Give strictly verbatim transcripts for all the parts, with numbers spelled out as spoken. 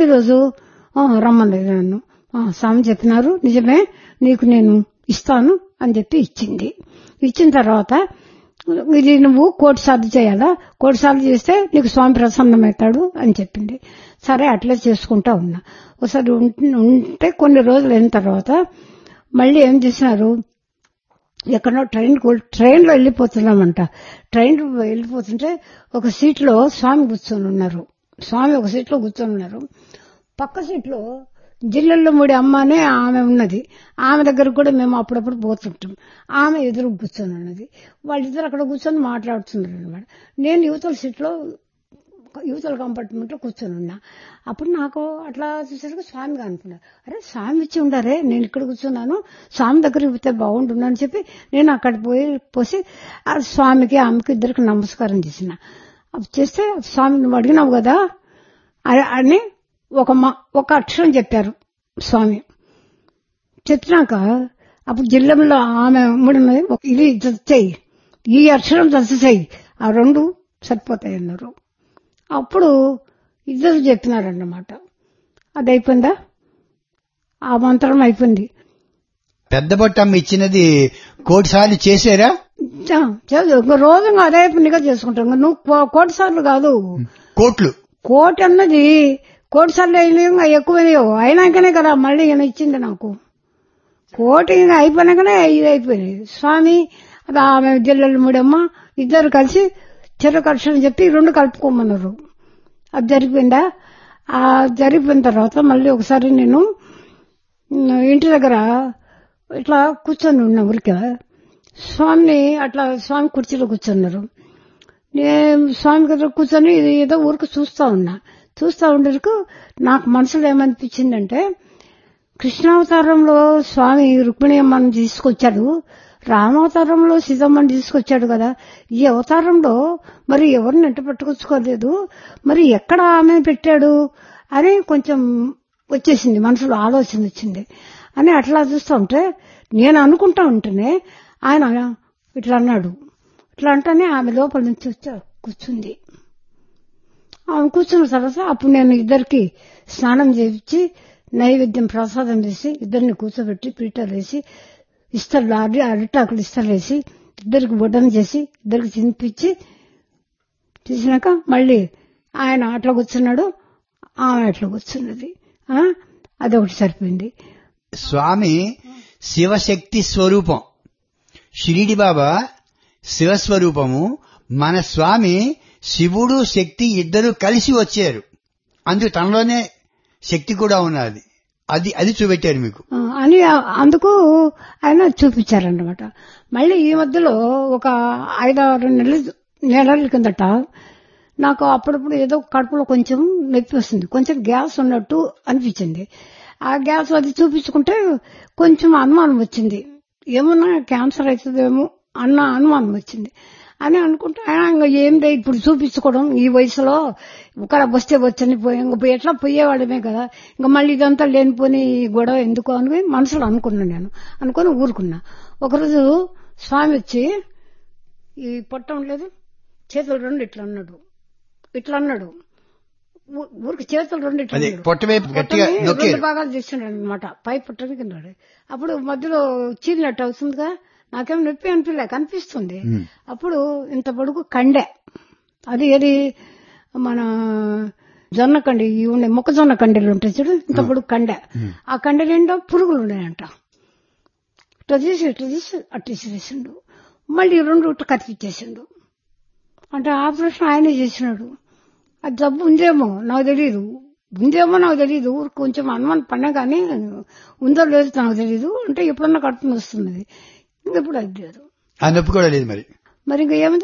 ఈరోజు రమ్మలేదు నన్ను. స్వామి చెప్పినారు, నిజమే, నీకు నేను ఇస్తాను అని చెప్పి ఇచ్చింది. ఇచ్చిన తర్వాత ఇది నువ్వు కోటి సార్లు చేయాలా, కోటి సార్లు చేస్తే నీకు స్వామి ప్రసన్నమవుతాడు అని చెప్పింది. సరే అట్లే చేసుకుంటా ఉన్నా. ఒకసారి ఉంటే కొన్ని రోజులు అయిన తర్వాత మళ్ళీ ఏం చేసినారు, ఎక్కడో ట్రైన్ ట్రైన్ లో వెళ్ళిపోతున్నామంట. ట్రైన్ వెళ్ళిపోతుంటే ఒక సీట్ లో స్వామి కూర్చొని ఉన్నారు. స్వామి ఒక సీట్ లో కూర్చొని ఉన్నారు. పక్క సీట్ లో జిల్లల్లో ముడి అమ్మ అనే ఆమె ఉన్నది. ఆమె దగ్గర కూడా మేము అప్పుడప్పుడు పోతుంటాం. ఆమె ఎదురు కూర్చొని ఉన్నది. వాళ్ళిద్దరు అక్కడ కూర్చొని మాట్లాడుతున్నారు అనమాట. నేను యువతల సీట్ లో యువతల కంపార్ట్మెంట్ లో కూర్చొని ఉన్నా. అప్పుడు నాకు అట్లా చూసేసరికి స్వామిగా అనుకున్నా, అరే స్వామి ఇచ్చి ఉండారే, నేను ఇక్కడ కూర్చున్నాను, స్వామి దగ్గర ఇస్తే బాగుంటున్నా అని చెప్పి నేను అక్కడ పోయి పోసి ఆ స్వామికి ఆమెకి ఇద్దరికి నమస్కారం చేసిన. అప్పుడు చేస్తే స్వామి నువ్వు అడిగినావు కదా అని ఒక ఒక అక్షరం చెప్పారు స్వామి. చెప్పినాక అప్పుడు జిల్లాలో ఆమె ముడినది, ఇది చెయ్యి, ఈ అక్షరం దశ చెయ్యి, ఆ రెండు సరిపోతాయి అన్నారు. అప్పుడు ఇద్దరు చెప్పినారన్నమాట. అది అయిపోయిందా, ఆ మంత్రం అయిపోయింది. పెద్ద బొట్టమ్మ ఇచ్చినది కోటి సార్లు చేశారా? రోజు అదే పనిగా చేసుకుంటాం. నువ్వు కోటి సార్లు కాదు, కోట్లు. కోటి అన్నది కోటి సార్లు అయినా ఎక్కువైనాయో అయినాకనే కదా మళ్ళీ ఈయన ఇచ్చింది నాకు. కోటి అయిపోయినాకనే ఇది అయిపోయినాయి. స్వామి అది ఆమె జిల్లల ముడమ్మ ఇద్దరు కలిసి చెరకు అక్షరం చెప్పి రెండు కలుపుకోమన్నారు. అది జరిగిపోయిందా. ఆ జరిగిపోయిన తర్వాత మళ్ళీ ఒకసారి నేను ఇంటి దగ్గర ఇట్లా కూర్చొని ఉన్నా ఊరికే. స్వామిని అట్లా స్వామి కుర్చీలో కూర్చున్నారు. నేను స్వామి దగ్గర కూర్చొని ఏదో ఊరికి చూస్తా ఉన్నా. చూస్తా ఉండేందుకు నాకు మనసులో ఏమనిపించిందంటే, కృష్ణావతారంలో స్వామి రుక్మిణి అమ్మని తీసుకొచ్చాడు, రామావతారంలో సీతమ్మని తీసుకొచ్చాడు కదా, ఈ అవతారంలో మరి ఎవరిని ఎంట పట్టుకొచ్చుకోలేదు, మరి ఎక్కడ ఆమె పెట్టాడు అని కొంచెం వచ్చేసింది, మనసులో ఆలోచన వచ్చింది. అని అట్లా చూస్తూ ఉంటే నేను అనుకుంటా ఉంటేనే ఆయన ఇట్లా అన్నాడు. ఇట్లా అంటేనే ఆమె లోపల నుంచి వచ్చా కూర్చుంది. ఆమె కూర్చున్న తర్వాత అప్పుడు నేను ఇద్దరికి స్నానం చేయించి నైవేద్యం ప్రసాదం చేసి ఇద్దరిని కూర్చోబెట్టి పీటలు వేసి ఇస్తర్లు అరి అరిటాకులు ఇస్తర్లు వేసి ఇద్దరికి బొడ్డన చేసి ఇద్దరికి తినిపించి తీసినాక మళ్ళీ ఆయన అట్లా కూర్చున్నాడు, ఆమె అట్లా కూర్చున్నది. అదొకటి సరిపోయింది. స్వామి శివశక్తి స్వరూపం, షిరిడి బాబా శివస్వరూపము. మన స్వామి శివుడు శక్తి ఇద్దరు కలిసి వచ్చారు, అందుకు తనలోనే శక్తి కూడా ఉన్నది. అది అది చూపెట్టారు మీకు అని అందుకు ఆయన చూపించారన్నమాట. మళ్ళీ ఈ మధ్యలో ఒక ఐదారు నెలల నెలల కిందట నాకు అప్పుడప్పుడు ఏదో కడుపులో కొంచెం నొప్పి వస్తుంది, కొంచెం గ్యాస్ ఉన్నట్టు అనిపించింది. ఆ గ్యాస్ అది చూపించుకుంటే కొంచెం అనుమానం వచ్చింది, ఏమన్నా క్యాన్సర్ అవుతుందేమో అన్న అనుమానం వచ్చింది. అని అనుకుంటే ఆయన ఏం లేదు ఇప్పుడు చూపించుకోవడం ఈ వయసులో ఒక వస్తే వచ్చని పోయి ఎట్లా పోయేవాడమే కదా, ఇంకా మళ్ళీ ఇదంతా లేనిపోని గొడవ ఎందుకు అని మనసులో అనుకున్నాను. నేను అనుకుని ఊరుకున్నా. ఒకరోజు స్వామి వచ్చి ఈ పొట్టం లేదు చేతులు రెండు ఇట్లా అన్నాడు, ఇట్లా అన్నాడు ఊరికి చేతులు రెండు ఇట్లా రెండు భాగాలు చేస్తున్నాడు అనమాట. పై పుట్టని కింద అప్పుడు మధ్యలో చీలినట్టు అవుతుందిగా, నాకేం నొప్పి అనిపించలే, కనిపిస్తుంది. అప్పుడు ఇంత పొడుగు కండె, అది ఏది మన జొన్న కండి ఉండే మొక్కజొన్న కండెలు ఉంటాయి చూడు, ఇంత పొడుగు కండె. ఆ కండె నిండా పురుగులు ఉన్నాయంట. ఇట్లా తీసి ఇట్లా తీసి అట్లా తీసేసిండు. మళ్ళీ రెండు ఇట్లా కత్తిచ్చేసిండు. అంటే ఆపరేషన్ ఆయనే చేసినాడు. అది జబ్బు ఉందేమో నాకు తెలియదు, ఉందేమో నాకు తెలియదు, ఊరికి కొంచెం అనుమానం పడినా కానీ ఉందో లేదో నాకు తెలియదు. అంటే ఎప్పుడన్నా కడుపుని వస్తున్నది, ఇంకెప్పుడు అది లేదు, ఆ నొప్పి కూడా లేదు. మరి మరి ఇంకా ఏమిటి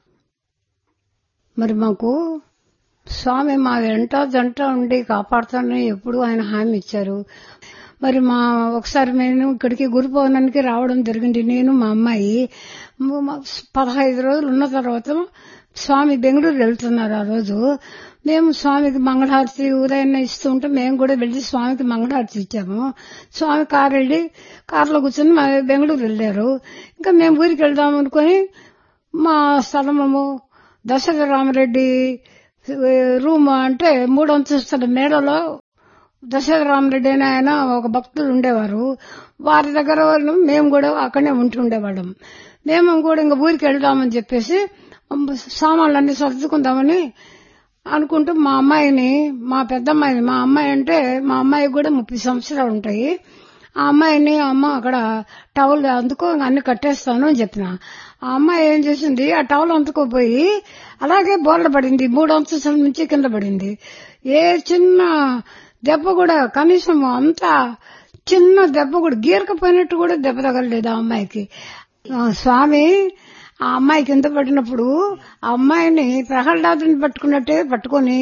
మరి మాకు స్వామి మా వెంట జంట ఉండి కాపాడుతానని ఎప్పుడు ఆయన హామీ ఇచ్చారు. మరి మా ఒకసారి నేను ఇక్కడికి గురు పౌర్ణమికి రావడం జరిగింది. నేను మా అమ్మాయి పదహైదు రోజులు ఉన్న తర్వాత స్వామి బెంగళూరు వెళ్తున్నారు. ఆ రోజు మేము స్వామికి మంగళహారతి ఉదయాన్నే ఇస్తూ ఉంటే మేము కూడా వెళ్లి స్వామికి మంగళహారతి ఇచ్చాము. స్వామి కారు వెళ్ళి కారులో కూర్చొని మా బెంగళూరు వెళ్ళారు. ఇంకా మేము ఊరికి వెళ్దాం అనుకుని మా స్థలము దశరథ రామరెడ్డి రూమ్ అంటే మూడు అంతస్తుల మేడలో దశరథరామరెడ్డి అని ఆయన ఒక భక్తులు ఉండేవారు. వారి దగ్గర వాళ్ళు మేము కూడా అక్కడనే ఉంటుండేవాళ్ళం. మేము కూడా ఇంకా ఊరికి వెళ్దామని చెప్పేసి సామాన్లన్నీ సర్దుకుందామని అనుకుంటూ మా అమ్మాయిని మా పెద్దమ్మాయిని మా అమ్మాయి అంటే మా అమ్మాయికి కూడా ముప్పై సంవత్సరాలు ఉంటాయి. ఆ అమ్మాయిని అమ్మ అక్కడ టవల్ అందుకో అన్ని కట్టేస్తాను అని చెప్పిన. ఆ అమ్మాయి ఏం చేసింది, ఆ టవల్ అందుకోపోయి అలాగే బోర్ల పడింది. మూడు అంతస్తుల నుంచి కింద పడింది. ఏ చిన్న దెబ్బ కూడా కనీసం అంత చిన్న దెబ్బ కూడా గీరకపోయినట్టు కూడా దెబ్బ తగలలేదు ఆ అమ్మాయికి. స్వామి ఆ అమ్మాయి కింద పడినప్పుడు ఆ అమ్మాయిని ప్రహ్లాదుని పట్టుకున్నట్టే పట్టుకుని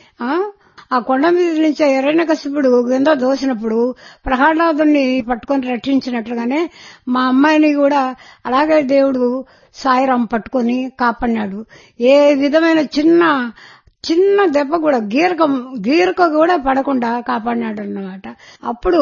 ఆ కొండ మీద నుంచి హిరణ్యకశిపుడు కింద దోసినప్పుడు ప్రహ్లాదుని పట్టుకొని రక్షించినట్లుగానే మా అమ్మాయిని కూడా అలాగే దేవుడు సాయిరాం పట్టుకొని కాపాడినాడు. ఏ విధమైన చిన్న చిన్న దెబ్బ కూడా గీరక గీరక కూడా పడకుండా కాపాడినాడు అన్నమాట. అప్పుడు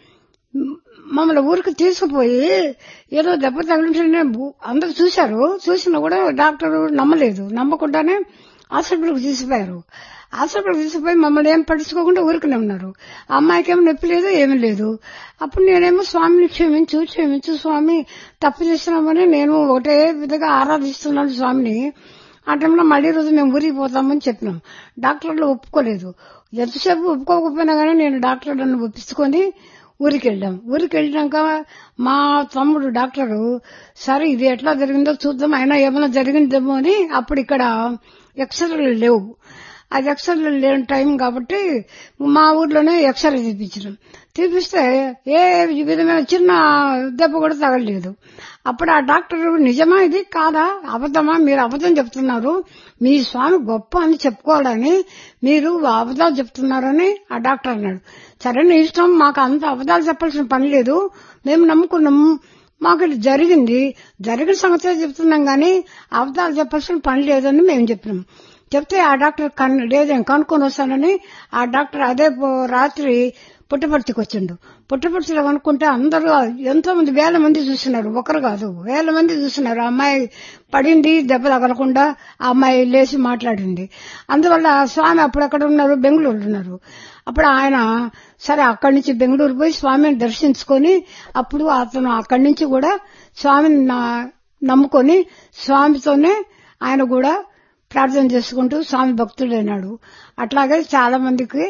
మమ్మల్ని ఊరికి తీసుకుపోయి ఏదో దెబ్బ తగిలింటే అందరూ చూశారు. చూసినా కూడా డాక్టర్ నమ్మలేదు. నమ్మకుండానే హాస్పిటల్కి తీసుకుపోయారు. హాస్పిటల్కి తీసుకుపోయి మమ్మల్ని ఏం పట్టించుకోకుండా ఊరికనే ఉన్నారు. ఆ అమ్మాయికి ఏమో నొప్పి లేదు, ఏమీ లేదు. అప్పుడు నేనేమో స్వామిని క్షమించు క్షమించు స్వామి, తప్పు చేస్తున్నామని నేను ఒకటే విధంగా ఆరాధిస్తున్నాను స్వామిని. ఆ టైంలో మళ్లీ రోజు మేము ఊరికి పోతామని చెప్పినాం. డాక్టర్లు ఒప్పుకోలేదు. ఎంతసేపు ఒప్పుకోకపోయినా కానీ నేను డాక్టర్లను ఒప్పించుకొని ఊరికి వెళ్ళాం. ఊరికి వెళ్ళినాక మా తమ్ముడు డాక్టరు సరే ఇది ఎట్లా జరిగిందో చూద్దాం, అయినా ఏమైనా జరిగిందేమో అని అప్పుడు ఇక్కడ ఎక్స్రేలు లేవు. అది ఎక్స్రేలు లేని టైం కాబట్టి మా ఊర్లోనే ఎక్స్రే తీపించడం. తీపిస్తే ఏ విధమైన చిన్న దెబ్బ కూడా తగలలేదు. అప్పుడు ఆ డాక్టర్ నిజమా ఇది కాదా అబద్ధమా, మీరు అబద్ధం చెప్తున్నారు, మీ స్వామి గొప్ప అని చెప్పుకోవాలని మీరు అబద్ధాలు చెప్తున్నారని ఆ డాక్టర్ అన్నాడు. సరే నీ ఇష్టం, మాకు అంత అబద్ధాలు చెప్పాల్సిన పని లేదు, మేము నమ్ముకున్నాము, మాకు ఇది జరిగింది, జరిగిన సంగతి చెప్తున్నాం గానీ అబద్ధాలు చెప్పాల్సిన పని లేదని మేము చెప్పినాం. చెప్తే ఆ డాక్టర్ లేదేం కనుక్కొని వస్తానని ఆ డాక్టర్ అదే రాత్రి పుట్టపర్తికి వచ్చిండు. పుట్టపర్తిలో కనుక్కుంటే అందరూ ఎంతో మంది వేల మంది చూస్తున్నారు, ఒకరు కాదు వేల మంది చూస్తున్నారు. ఆ అమ్మాయి పడింది, దెబ్బ తగలకుండా ఆ అమ్మాయి లేచి మాట్లాడింది. అందువల్ల స్వామి అప్పుడు అక్కడ ఉన్నారు, బెంగళూరు ఉన్నారు. అప్పుడు ఆయన సరే అక్కడి నుంచి బెంగళూరు పోయి స్వామిని దర్శించుకొని అప్పుడు అతను అక్కడి నుంచి కూడా స్వామిని నమ్ముకొని స్వామితోనే ఆయన కూడా ప్రార్థన చేసుకుంటూ స్వామి భక్తుడైనాడు. అట్లాగే చాలా మందికి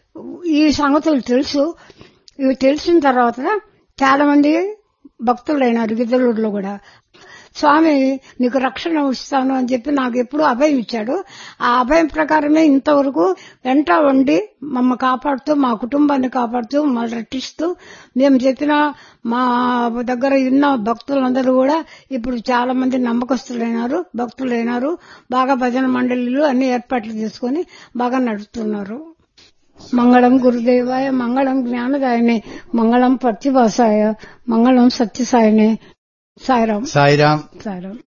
ఈ సంగతులు తెలుసు. ఇవి తెలిసిన తర్వాత చాలా మంది భక్తులైనారు గిద్దలూరులో కూడా. స్వామి నీకు రక్షణ ఇస్తాను అని చెప్పి నాకు ఎప్పుడు అభయం ఇచ్చాడు. ఆ అభయం ప్రకారమే ఇంతవరకు వెంట ఉండి మమ్మ కాపాడుతూ మా కుటుంబాన్ని కాపాడుతూ మమ్మల్ని రక్షిస్తూ మేము చెప్పిన మా దగ్గర ఉన్న భక్తులందరూ కూడా ఇప్పుడు చాలా మంది నమ్మకస్తులైనారు, భక్తులైనారు. బాగా భజన మండలిలు అన్ని ఏర్పాట్లు చేసుకుని బాగా నడుస్తున్నారు. మంగళం గురుదేవాయ, మంగళం జ్ఞానదాయనే, మంగళం పర్తివాసాయ, మంగళం సత్యసాయనే. సాయిరాం సాయిరాం సాయిరాం.